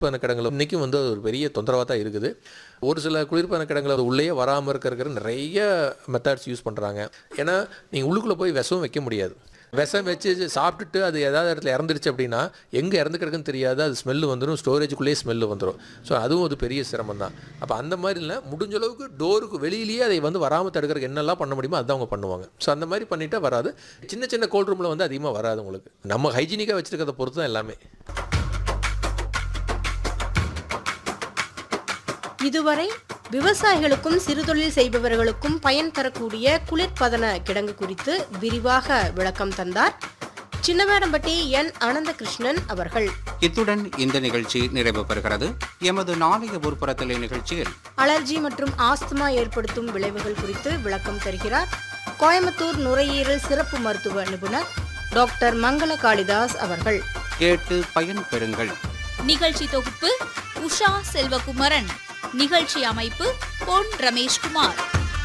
குளிர்பதன கிடங்குல இன்றைக்கும் அது ஒரு பெரிய தொந்தரவாக தான் இருக்குது. ஒரு சில குளிர்பதன கிடங்குல அது உள்ளேயே வராமல் இருக்கிற நிறைய மெத்தட்ஸ் யூஸ் பண்ணுறாங்க. ஏன்னா நீங்கள் உள்ளுக்குள்ளே போய் விஷம் வைக்க முடியாது. விஷம் வச்சு சாப்பிட்டுட்டு அது ஏதாவது இடத்துல இறந்துருச்சு அப்படின்னா எங்கே இறந்து கிடக்குன்னு தெரியாது, அது ஸ்மெல்லு வந்துடும், ஸ்டோரேஜுக்குள்ளேயே ஸ்மெல்லு வந்துடும். ஸோ அதுவும் ஒரு பெரிய சிரமம் தான். அப்போ அந்த மாதிரி இல்லை, முடிஞ்ச அளவுக்கு டோருக்கு வெளியிலேயே அதை வராமல் தடுக்கிறதுக்கு என்னெல்லாம் பண்ண முடியுமோ அதுதான் அவங்க பண்ணுவாங்க. ஸோ அந்த மாதிரி பண்ணிட்டா வராது. சின்ன சின்ன கோல்ட் ரூமில் அதிகமாக வராது. உங்களுக்கு நம்ம ஹைஜீனிக்காக வச்சுருக்கிறத பொறுத்து தான் எல்லாமே. இதுவரை விவசாயிகளுக்கும் சிறுதொழில் செய்பவர்களுக்கும் பயன் தரக்கூடிய குளிர்பதன கிடங்கு குறித்து விரிவாக விளக்கம் தந்தார் சின்னவேடம்பட்டி என் அனந்தகிருஷ்ணன் அவர்கள். இத்துடன் இந்த நிகழ்ச்சி நிறைவு பெறுகிறது. எமது நாளைய ஊர்ப்புறத்தலை நிகழ்ச்சியில் அலர்ஜி மற்றும் ஆஸ்துமா ஏற்படுத்தும் விளைவுகள் குறித்து விளக்கம் தருகிறார் கோயம்புத்தூர் நுரையீரல் சிறப்பு மருத்துவ நிபுணர் டாக்டர் மங்கள காளிதாஸ் அவர்கள். கேட்டு பயன் பெறுங்கள். நிகழ்ச்சி தொகுப்பு உஷா செல்வகுமரன். நிகழ்ச்சி அமைப்பு பொன் ரமேஷ்குமார்.